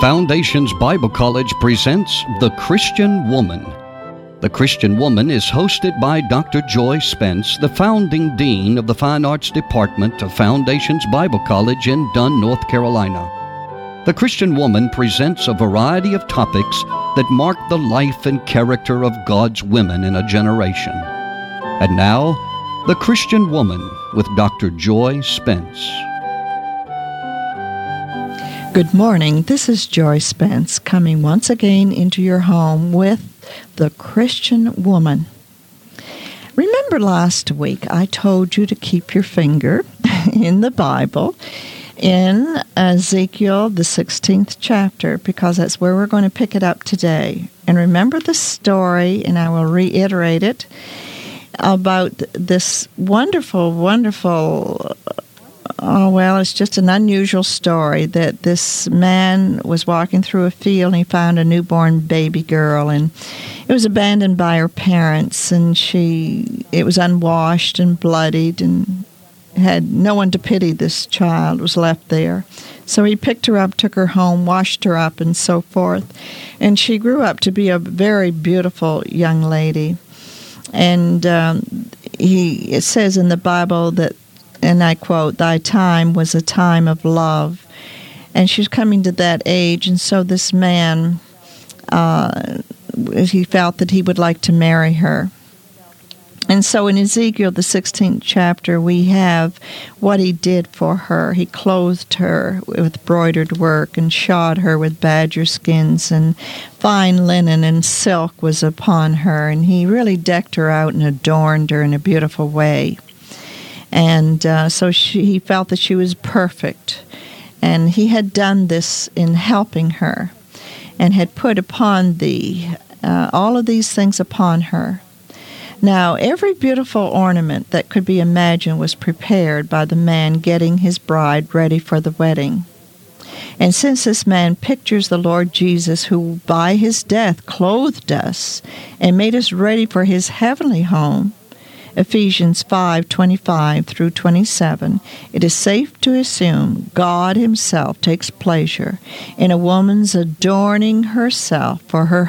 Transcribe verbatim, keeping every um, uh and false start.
Foundations Bible College presents The Christian Woman. The Christian Woman is hosted by Doctor Joy Spence, the founding dean of the Fine Arts Department of Foundations Bible College in Dunn, North Carolina. The Christian Woman presents a variety of topics that mark the life and character of God's women in a generation. And now, The Christian Woman with Doctor Joy Spence. Good morning. This is Joy Spence coming once again into your home with The Christian Woman. Remember last week I told you to keep your finger in the Bible in Ezekiel, the sixteenth chapter, because that's where we're going to pick it up today. And remember the story, and I will reiterate it, about this wonderful, wonderful Oh, well, it's just an unusual story that this man was walking through a field and he found a newborn baby girl, and it was abandoned by her parents, and she, it was unwashed and bloodied and had no one to pity this child, was left there. So he picked her up, took her home, washed her up, and so forth. And she grew up to be a very beautiful young lady. And um, he, it says in the Bible that, and I quote, "Thy time was a time of love." And she's coming to that age, and so this man, uh, he felt that he would like to marry her. And so in Ezekiel, the sixteenth chapter, we have what he did for her. He clothed her with broidered work and shod her with badger skins, and fine linen and silk was upon her. And he really decked her out and adorned her in a beautiful way. And uh, so she, he felt that she was perfect. And he had done this in helping her and had put upon thee uh, all of these things upon her. Now, every beautiful ornament that could be imagined was prepared by the man getting his bride ready for the wedding. And since this man pictures the Lord Jesus, who by his death clothed us and made us ready for his heavenly home, Ephesians five twenty-five through twenty-seven, it is safe to assume God himself takes pleasure in a woman's adorning herself for her